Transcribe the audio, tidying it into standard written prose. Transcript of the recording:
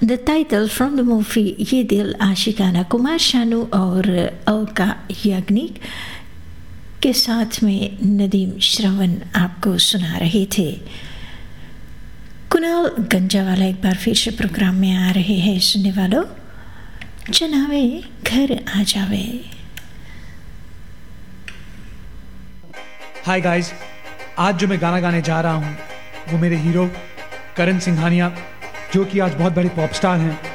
The title from the movie ये दिल आशिकाना, कुमार शानू और अलका याग्निक के साथ में नदीम श्रवण आपको सुना रहे थे। कुणाल गंजावाला एक बार फिर से प्रोग्राम में आ रहे हैं। सुनने वालों, जनावे घर आ जावे। हाय गाइस, आज जो मैं गाना गाने जा रहा हूँ वो मेरे हीरो करण सिंघानिया, जो कि आज बहुत बड़े पॉप स्टार हैं,